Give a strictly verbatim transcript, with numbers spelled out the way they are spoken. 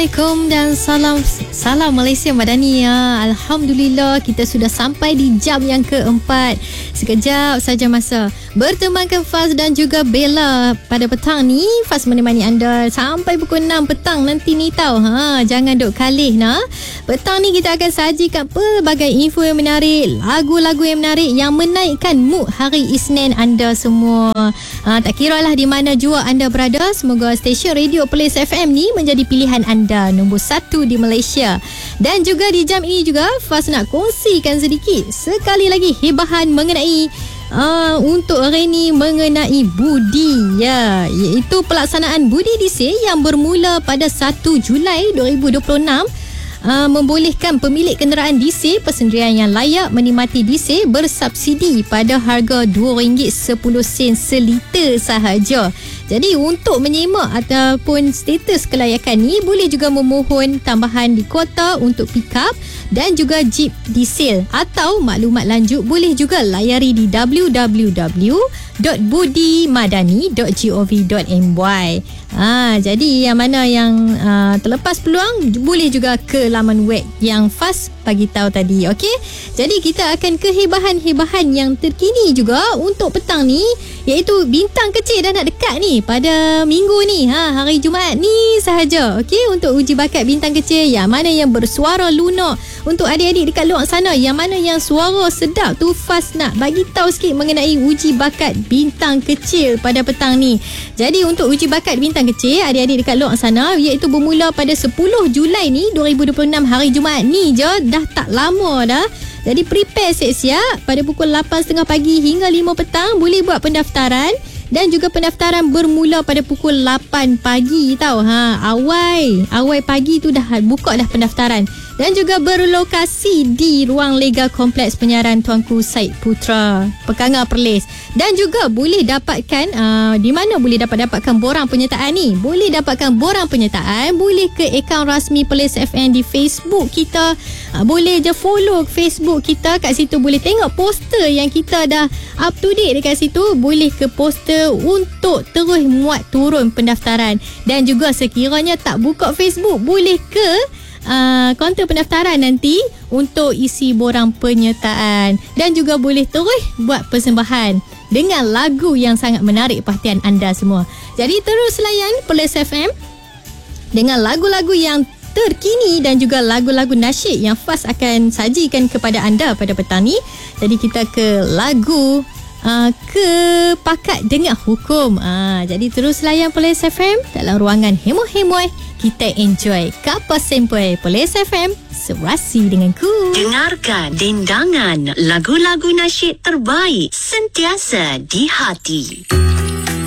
Assalamualaikum dan salam salam Malaysia Madani ya. Alhamdulillah kita sudah sampai di jam yang keempat. Sekejap saja masa bertemankan Faz dan juga Bella pada petang ni. Faz menemani anda sampai pukul enam petang nanti ni tau. Ha, jangan duk kalih nah. Petang ni kita akan sajikan pelbagai info yang menarik, lagu-lagu yang menarik yang menaikkan mood hari Isnin anda semua. Ha, tak kiralah di mana jua anda berada, semoga stesen radio Police F M ni menjadi pilihan anda nombor satu di Malaysia. Dan juga di jam ini juga Faz nak kongsikan sedikit sekali lagi hebahan mengenai uh, untuk hari ini mengenai budi ya, iaitu pelaksanaan budi D C yang bermula pada satu Julai dua ribu dua puluh enam. Uh, membolehkan pemilik kenderaan D C persendirian yang layak menikmati D C bersubsidi pada harga dua ringgit sepuluh sen seliter sahaja. Jadi untuk menyemak ataupun status kelayakan ni boleh juga memohon tambahan di kuota untuk pick-up dan juga jeep diesel, atau maklumat lanjut boleh juga layari di w w w dot budi madani dot gov dot my. Ha, jadi yang mana yang uh, terlepas peluang boleh juga ke laman web yang Faz bagi tahu tadi. Okey. Jadi kita akan ke hebahan-hebahan yang terkini juga untuk petang ni, iaitu bintang kecil dah nak dekat ni pada minggu ni, ha, hari Jumaat ni sahaja. Okey, untuk uji bakat bintang kecil yang mana yang bersuara lunak untuk adik-adik dekat luar sana, yang mana yang suara sedap tu, Faz nak bagi tahu sikit mengenai uji bakat bintang kecil pada petang ni. Jadi untuk uji bakat bintang kecil adik-adik dekat luar sana, iaitu bermula pada sepuluh Julai ni dua ribu dua puluh enam, hari Jumaat ni je, dah tak lama dah. Jadi prepare siap-siap pada pukul lapan tiga puluh pagi hingga lima petang boleh buat pendaftaran. Dan juga pendaftaran bermula pada pukul lapan pagi tau. Ha, awal awal pagi tu dah buka dah pendaftaran. Dan juga berlokasi di Ruang Lega Kompleks Penyiaran Tuanku Syed Putra, Pekangar Perlis. Dan juga boleh dapatkan uh, di mana boleh dapat dapatkan borang penyertaan ni? Boleh dapatkan borang penyertaan boleh ke akaun rasmi Police F M di Facebook kita. Uh, boleh je follow Facebook kita, kat situ boleh tengok poster yang kita dah up to date dekat situ. Boleh ke poster untuk terus muat turun pendaftaran. Dan juga sekiranya tak buka Facebook, boleh ke Uh, kaunter pendaftaran nanti untuk isi borang penyertaan. Dan juga boleh terus buat persembahan dengan lagu yang sangat menarik perhatian anda semua. Jadi terus layan Police F M dengan lagu-lagu yang terkini dan juga lagu-lagu nasyid yang Faz akan sajikan kepada anda pada petang ni. Jadi kita ke lagu Uh, ke Pakat Dengar Hukum. uh, Jadi terus layan Police F M dalam ruangan hemo-hemo. Kita enjoy Kapal Sempoi. Police F M, serasi denganku. Dengarkan dendangan lagu-lagu nasyid terbaik sentiasa di hati.